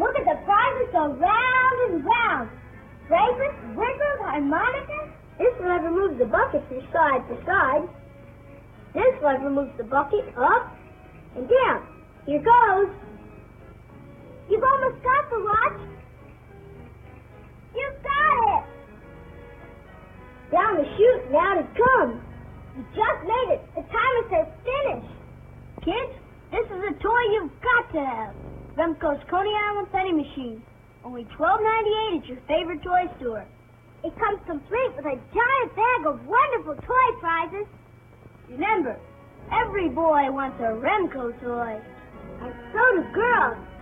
Look at the prizes go round and round. Fragrance, wiggles, harmonicas. This lever moves the bucket from side to side. This lever moves the bucket up and down. Here goes. You've almost got the watch. You got it. Down the chute and out it comes. You just made it. The timer says finish. Kids, this is a toy you've got to have. Remco's Coney Island Penny Machine. Only $12.98 at your favorite toy store. It comes complete with a giant bag of wonderful toy prizes. Remember, every boy wants a Remco toy. And so do girls.